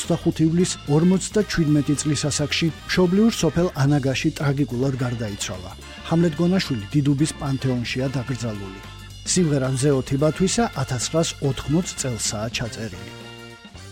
2025 ივლისს 57 წლის ასაკში მშობლიურ სოფელ ანაგაში ტრაგიკულად გარდაიცვალა. ჰამლეტ გონაშვილი დიდუბის პანთეონშია დაკრძალული. სიმღერა მზეოთი ბათვისა 1980 წელსაა ჩაწერილი.